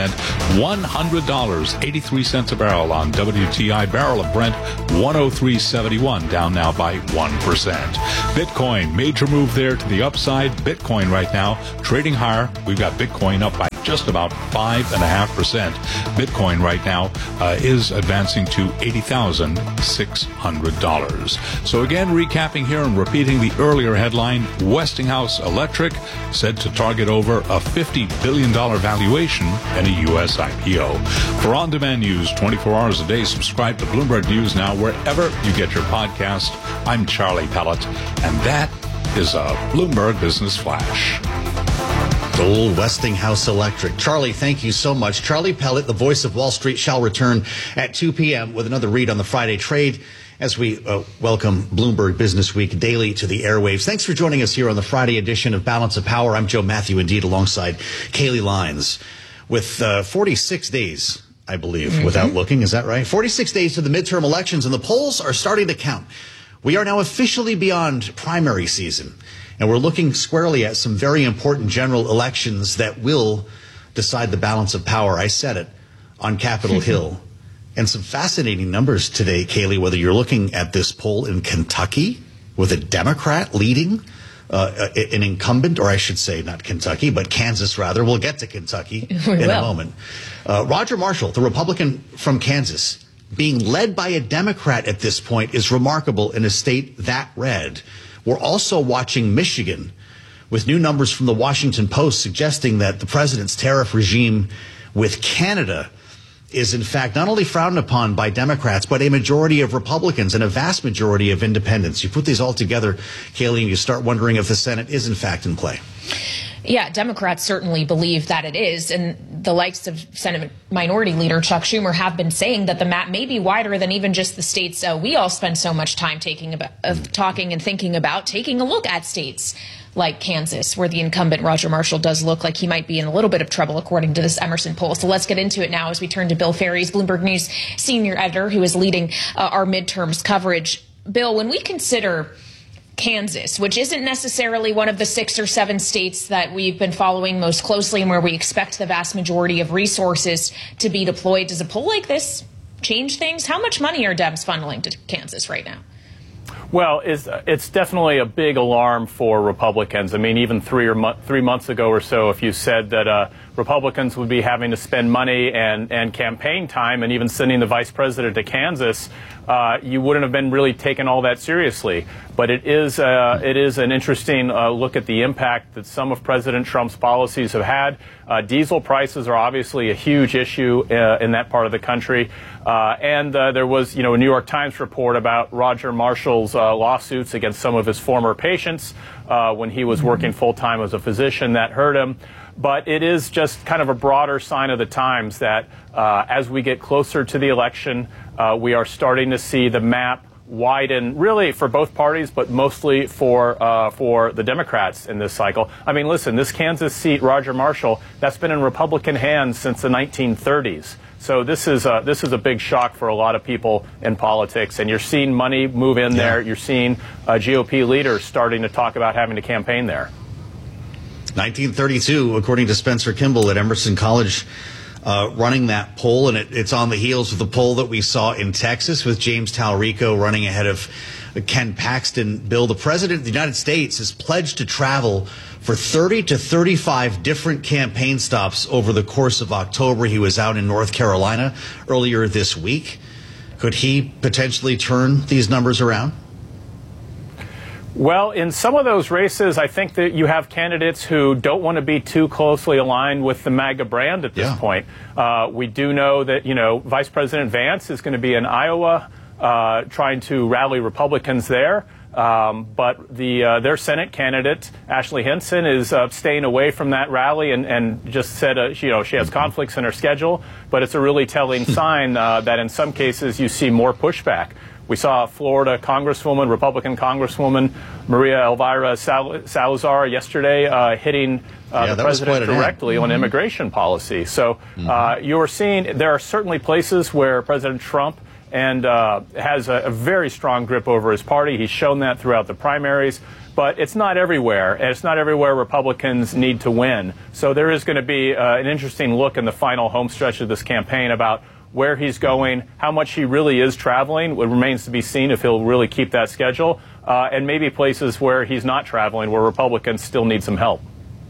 Speaker 1: $100.83 a barrel on WTI. Barrel of Brent 103.71, down now by 1%. Bitcoin, major move there to the upside. Bitcoin right now trading higher. We've got Bitcoin up by just about 5.5%. Bitcoin right now is advancing to $80,600. So again, recapping here and repeating the earlier headline, Westinghouse Electric said to target over a $50 billion valuation in a U.S. IPO. For on-demand news 24 hours a day, subscribe to Bloomberg News Now wherever you get your podcast. I'm Charlie Pellet, and that is a Bloomberg Business Flash.
Speaker 5: Old Westinghouse Electric. Charlie, thank you so much. Charlie Pellet, the voice of Wall Street, shall return at 2 p.m. with another read on the Friday trade as we welcome Bloomberg Business Week daily to the airwaves. Thanks for joining us here on the Friday edition of Balance of Power. I'm Joe Matthew, indeed, alongside Kaylee Lyons. With 46 days, I believe, without looking, is that right? 46 days to the midterm elections, and the polls are starting to count. We are now officially beyond primary season. And we're looking squarely at some very important general elections that will decide the balance of power. I said it on Capitol Hill. And some fascinating numbers today, Kaylee, whether you're looking at this poll in Kentucky with a Democrat leading an incumbent, or I should say not Kentucky, but Kansas rather. We'll get to Kentucky in a moment. Roger Marshall, the Republican from Kansas, being led by a Democrat at this point is remarkable in a state that red. We're also watching Michigan with new numbers from the Washington Post suggesting that the president's tariff regime with Canada is in fact not only frowned upon by Democrats, but a majority of Republicans and a vast majority of independents. You put these all together, Kaylee, and you start wondering if the Senate is in fact in play.
Speaker 2: Yeah, Democrats certainly believe that it is. And the likes of Senate Minority Leader Chuck Schumer have been saying that the map may be wider than even just the states we all spend so much time talking and thinking about, taking a look at states like Kansas, where the incumbent Roger Marshall does look like he might be in a little bit of trouble, according to this Emerson poll. So let's get into it now as we turn to Bill Ferries, Bloomberg News senior editor, who is leading our midterms coverage. Bill, when we consider Kansas, which isn't necessarily one of the 6 or 7 states that we've been following most closely and where we expect the vast majority of resources to be deployed, does a poll like this change things? How much money are Dems funneling to Kansas right now?
Speaker 3: Well, it's definitely a big alarm for Republicans. I mean, even 3 months ago or so, if you said that Republicans would be having to spend money and campaign time and even sending the vice president to Kansas, you wouldn't have been really taken all that seriously. But it is an interesting look at the impact that some of President Trump's policies have had. Diesel prices are obviously a huge issue in that part of the country. And there was, a New York Times report about Roger Marshall's lawsuits against some of his former patients when he was working full-time as a physician. That hurt him. But it is just kind of a broader sign of the times that as we get closer to the election, we are starting to see the map widen, really for both parties, but mostly for the Democrats in this cycle. I mean, listen, this Kansas seat, Roger Marshall, that's been in Republican hands since the 1930s. So this is a big shock for a lot of people in politics, and you're seeing money move in there. You're seeing GOP leaders starting to talk about having to campaign there.
Speaker 5: 1932, according to Spencer Kimball at Emerson College, running that poll, and it's on the heels of the poll that we saw in Texas with James Talrico running ahead of Ken Paxton. Bill, the president of the United States has pledged to travel for 30 to 35 different campaign stops over the course of October. He was out in North Carolina earlier this week. Could he potentially turn these numbers around?
Speaker 3: Well, in some of those races, I think that you have candidates who don't want to be too closely aligned with the MAGA brand at this point. We do know that, Vice President Vance is going to be in Iowa trying to rally Republicans there. But their Senate candidate, Ashley Hinson, is staying away from that rally and just said, she has conflicts in her schedule. But it's a really telling sign that in some cases you see more pushback. We saw Florida Congresswoman, Republican Congresswoman Maria Elvira Salazar yesterday hitting the president directly on immigration policy. So you're seeing there are certainly places where President Trump has a very strong grip over his party. He's shown that throughout the primaries. But it's not everywhere, and it's not everywhere Republicans need to win. So there is going to be an interesting look in the final home stretch of this campaign about where he's going, how much he really is traveling. It remains to be seen if he'll really keep that schedule, and maybe places where he's not traveling, where Republicans still need some help.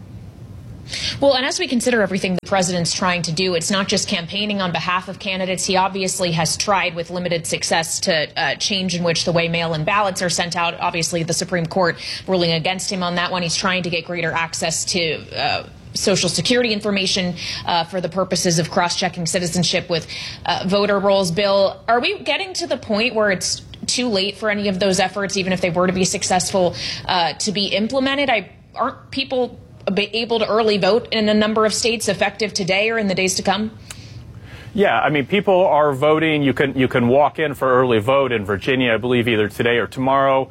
Speaker 2: Well, and as we consider everything the president's trying to do, it's not just campaigning on behalf of candidates. He obviously has tried with limited success to change in which the way mail-in ballots are sent out. Obviously, the Supreme Court ruling against him on that one. He's trying to get greater access to Social Security information for the purposes of cross-checking citizenship with voter rolls. Bill, are we getting to the point where it's too late for any of those efforts, even if they were to be successful, to be implemented? Aren't people able to early vote in a number of states effective today or in the days to come?
Speaker 3: Yeah, I mean, people are voting. You can walk in for early vote in Virginia, I believe, either today or tomorrow.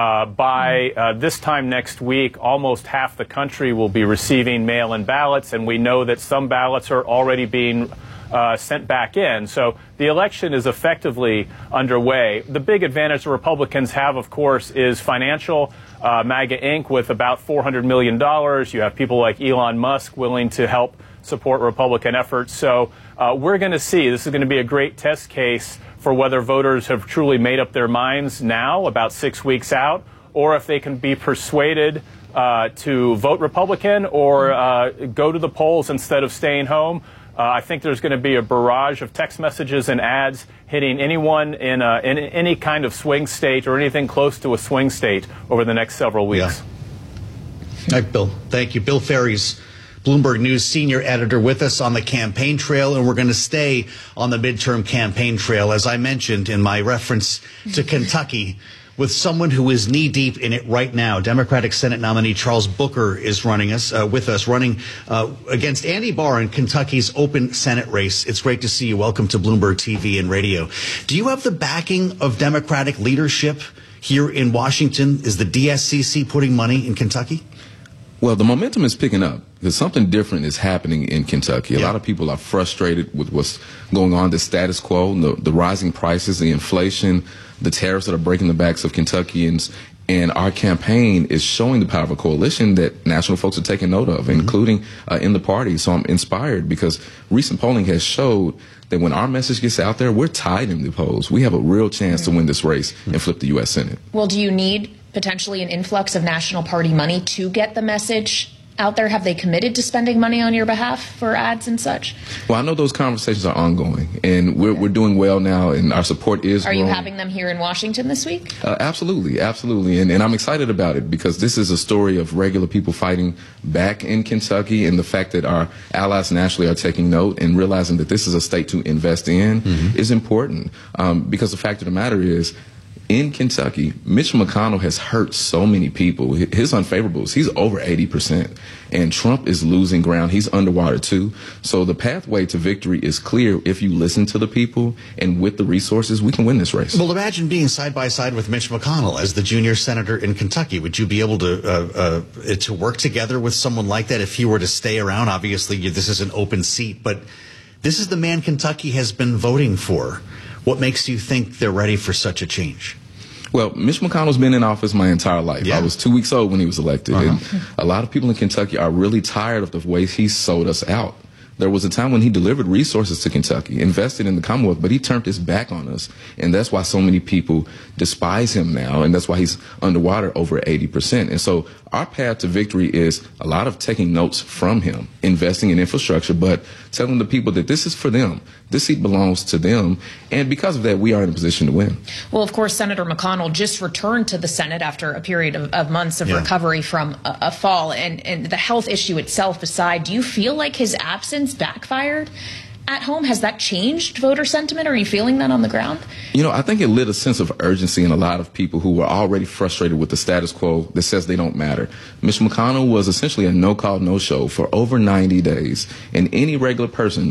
Speaker 3: By this time next week, almost half the country will be receiving mail-in ballots, and we know that some ballots are already being sent back in. So the election is effectively underway. The big advantage the Republicans have, of course, is financial. MAGA Inc. with about $400 million. You have people like Elon Musk willing to help support Republican efforts. So we're going to see. This is going to be a great test case for whether voters have truly made up their minds now, about 6 weeks out, or if they can be persuaded to vote Republican or go to the polls instead of staying home. I think there's going to be a barrage of text messages and ads hitting anyone in any kind of swing state or anything close to a swing state over the next several weeks.
Speaker 5: Yeah. All right, Bill. Thank you. Bill Ferry's Bloomberg News senior editor with us on the campaign trail, and we're going to stay on the midterm campaign trail, as I mentioned in my reference to Kentucky, with someone who is knee-deep in it right now. Democratic Senate nominee Charles Booker is running against Andy Barr in Kentucky's open Senate race. It's great to see you. Welcome to Bloomberg TV and radio. Do you have the backing of Democratic leadership here in Washington? Is the DSCC putting money in Kentucky?
Speaker 4: Well, the momentum is picking up because something different is happening in Kentucky. A lot of people are frustrated with what's going on, the status quo, the rising prices, the inflation, the tariffs that are breaking the backs of Kentuckians. And our campaign is showing the power of a coalition that national folks are taking note of, including in the party. So I'm inspired because recent polling has showed that when our message gets out there, we're tied in the polls. We have a real chance to win this race and flip the U.S. Senate.
Speaker 2: Well, do you need potentially an influx of national party money to get the message out there? Have they committed to spending money on your behalf for ads and such?
Speaker 4: Well, I know those conversations are ongoing, and we're doing well now, and our support is growing.
Speaker 2: Are you having them here in Washington this week?
Speaker 4: Absolutely. And I'm excited about it because this is a story of regular people fighting back in Kentucky, and the fact that our allies nationally are taking note and realizing that this is a state to invest in is important, because the fact of the matter is, in Kentucky, Mitch McConnell has hurt so many people. His unfavorables, he's over 80%. And Trump is losing ground. He's underwater, too. So the pathway to victory is clear if you listen to the people. And with the resources, we can win this race.
Speaker 5: Well, imagine being side by side with Mitch McConnell as the junior senator in Kentucky. Would you be able to work together with someone like that if he were to stay around? Obviously, this is an open seat, but this is the man Kentucky has been voting for. What makes you think they're ready for such a change?
Speaker 4: Well, Mitch McConnell's been in office my entire life. I was 2 weeks old when he was elected. And a lot of people in Kentucky are really tired of the way he sold us out. There was a time when he delivered resources to Kentucky, invested in the Commonwealth, but he turned his back on us. And that's why so many people despise him now. And that's why he's underwater over 80%. And so our path to victory is a lot of taking notes from him, investing in infrastructure, but telling the people that this is for them. This seat belongs to them. And because of that, we are in a position to win.
Speaker 2: Well, of course, Senator McConnell just returned to the Senate after a period of months of recovery from a fall. And the health issue itself aside, do you feel like his absence backfired at home? Has that changed voter sentiment? Are you feeling that on the ground?
Speaker 4: You know, I think it lit a sense of urgency in a lot of people who were already frustrated with the status quo that says they don't matter. Mitch McConnell was essentially a no-call, no-show for over 90 days. And any regular person who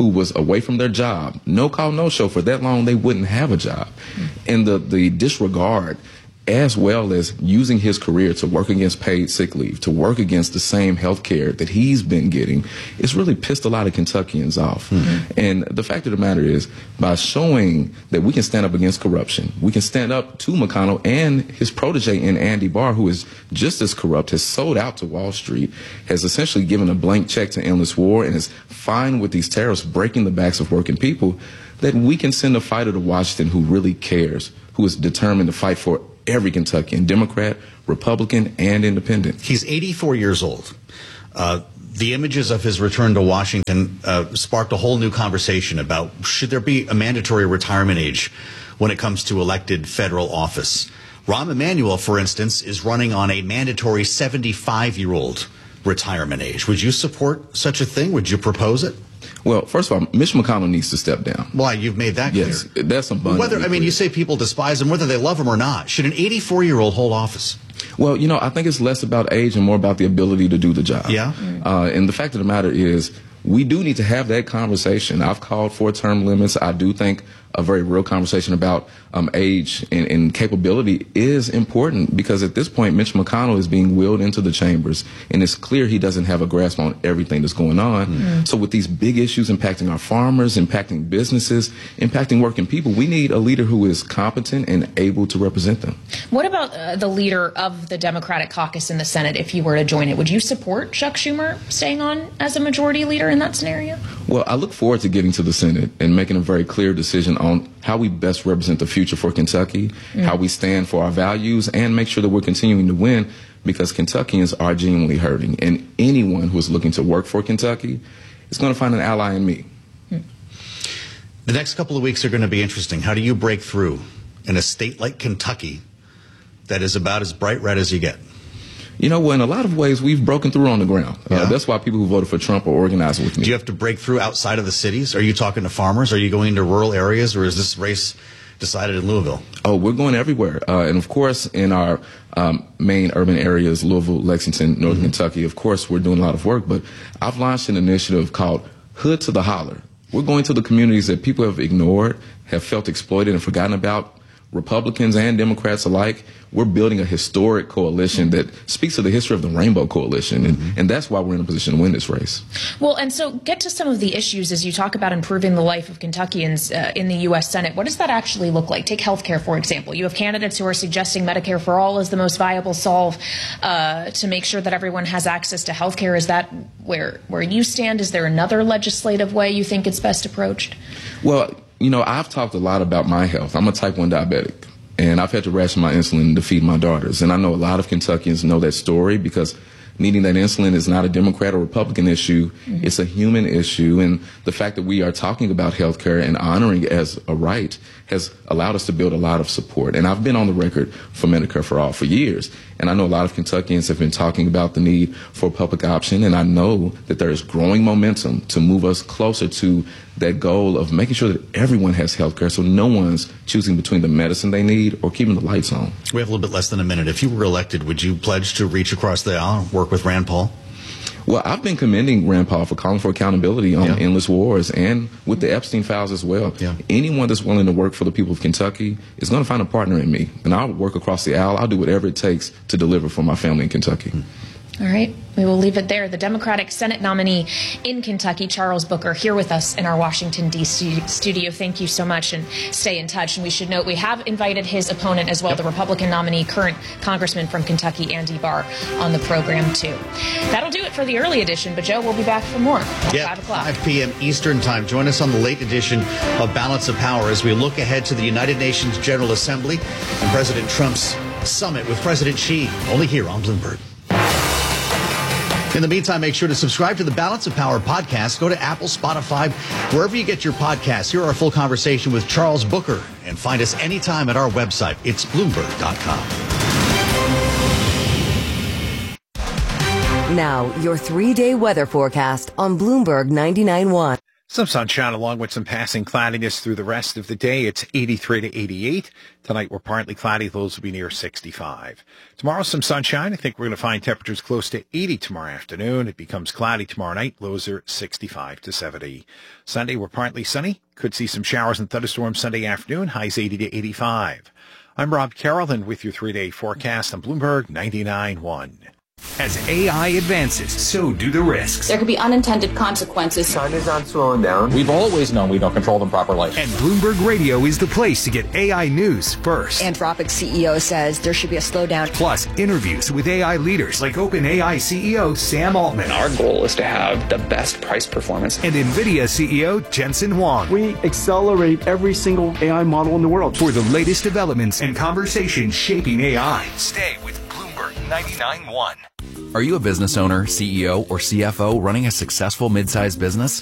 Speaker 4: who was away from their job, no call, no show for that long, they wouldn't have a job. And the disregard, as well as using his career to work against paid sick leave, to work against the same health care that he's been getting, it's really pissed a lot of Kentuckians off. And the fact of the matter is, by showing that we can stand up against corruption, we can stand up to McConnell and his protege in Andy Barr, who is just as corrupt, has sold out to Wall Street, has essentially given a blank check to endless war, and is fine with these tariffs breaking the backs of working people, that we can send a fighter to Washington who really cares, who is determined to fight for every Kentuckian, Democrat, Republican, and Independent.
Speaker 5: He's 84 years old. The images of his return to Washington sparked a whole new conversation about should there be a mandatory retirement age when it comes to elected federal office. Rahm Emanuel, for instance, is running on a mandatory 75-year-old retirement age. Would you support such a thing? Would you propose it?
Speaker 4: Well, first of all, Mitch McConnell needs to step down.
Speaker 5: Why? You've made that clear.
Speaker 4: Yes, that's abundantly clear.
Speaker 5: You say people despise him, whether they love him or not. Should an 84-year-old hold office?
Speaker 4: Well, I think it's less about age and more about the ability to do the job.
Speaker 5: Yeah.
Speaker 4: And the fact of the matter is, we do need to have that conversation. I've called for term limits. I do think a very real conversation about age and capability is important, because at this point, Mitch McConnell is being wheeled into the chambers, and it's clear he doesn't have a grasp on everything that's going on. So with these big issues impacting our farmers, impacting businesses, impacting working people, we need a leader who is competent and able to represent them.
Speaker 2: What about the leader of the Democratic caucus in the Senate, if you were to join it? Would you support Chuck Schumer staying on as a majority leader in that scenario?
Speaker 4: Well, I look forward to getting to the Senate and making a very clear decision on how we best represent the future for Kentucky, how we stand for our values, and make sure that we're continuing to win, because Kentuckians are genuinely hurting. And anyone who is looking to work for Kentucky is going to find an ally in me.
Speaker 5: The next couple of weeks are going to be interesting. How do you break through in a state like Kentucky that is about as bright red as you get?
Speaker 4: Well, in a lot of ways, we've broken through on the ground. That's why people who voted for Trump are organizing with me.
Speaker 5: Do you have to break through outside of the cities? Are you talking to farmers? Are you going into rural areas? Or is this race decided in Louisville?
Speaker 4: Oh, we're going everywhere. And, of course, in our main urban areas, Louisville, Lexington, Northern Kentucky, of course, we're doing a lot of work. But I've launched an initiative called Hood to the Holler. We're going to the communities that people have ignored, have felt exploited and forgotten about, Republicans and Democrats alike. We're building a historic coalition that speaks to the history of the Rainbow Coalition, and that's why we're in a position to win this race.
Speaker 2: Well, and so get to some of the issues as you talk about improving the life of Kentuckians in the U.S. Senate. What does that actually look like? Take health care, for example. You have candidates who are suggesting Medicare for all is the most viable solve to make sure that everyone has access to health care. Is that where you stand? Is there another legislative way you think it's best approached?
Speaker 4: Well, I've talked a lot about my health. I'm a type 1 diabetic, and I've had to ration my insulin to feed my daughters. And I know a lot of Kentuckians know that story, because needing that insulin is not a Democrat or Republican issue. It's a human issue. And the fact that we are talking about health care and honoring it as a right has allowed us to build a lot of support. And I've been on the record for Medicare for All for years. And I know a lot of Kentuckians have been talking about the need for a public option. And I know that there is growing momentum to move us closer to that goal of making sure that everyone has health care, so no one's choosing between the medicine they need or keeping the lights on.
Speaker 5: We have a little bit less than a minute. If you were elected, would you pledge to reach across the aisle and work with Rand Paul?
Speaker 4: Well, I've been commending Rand Paul for calling for accountability on endless wars and with the Epstein files as well. Anyone that's willing to work for the people of Kentucky is going to find a partner in me. And I'll work across the aisle. I'll do whatever it takes to deliver for my family in Kentucky.
Speaker 2: All right. We will leave it there. The Democratic Senate nominee in Kentucky, Charles Booker, here with us in our Washington, D.C. studio. Thank you so much, and stay in touch. And we should note we have invited his opponent as well, the Republican nominee, current Congressman from Kentucky, Andy Barr, on the program, too. That'll do it for the early edition, but Joe, we'll be back for more at 5 o'clock. 5 p.m. Eastern Time. Join us on the late edition of Balance of Power as we look ahead to the United Nations General Assembly and President Trump's summit with President Xi, only here on Bloomberg. In the meantime, make sure to subscribe to the Balance of Power podcast. Go to Apple, Spotify, wherever you get your podcasts. Hear our full conversation with Charles Booker, and find us anytime at our website. It's Bloomberg.com.
Speaker 8: Now, your 3-day weather forecast on Bloomberg 99.1.
Speaker 15: Some sunshine along with some passing cloudiness through the rest of the day. It's 83 to 88. Tonight we're partly cloudy. Lows will be near 65. Tomorrow some sunshine. I think we're going to find temperatures close to 80 tomorrow afternoon. It becomes cloudy tomorrow night. Lows are 65 to 70. Sunday we're partly sunny. Could see some showers and thunderstorms Sunday afternoon. Highs 80 to 85. I'm Rob Carrollton with your 3-day forecast on Bloomberg 99.1.
Speaker 23: As AI advances, so do the risks.
Speaker 6: There could be unintended consequences.
Speaker 7: China's not slowing down.
Speaker 9: We've always known we don't control them properly.
Speaker 23: And Bloomberg Radio is the place to get AI news first.
Speaker 10: Anthropic CEO says there should be a slowdown.
Speaker 23: Plus, interviews with AI leaders like OpenAI CEO Sam Altman.
Speaker 9: Our goal is to have the best price performance.
Speaker 23: And NVIDIA CEO Jensen Huang.
Speaker 11: We accelerate every single AI model in the world.
Speaker 23: For the latest developments and conversations shaping AI. Stay with Bloomberg 99.1.
Speaker 26: Are you a business owner, CEO, or CFO running a successful mid-sized business?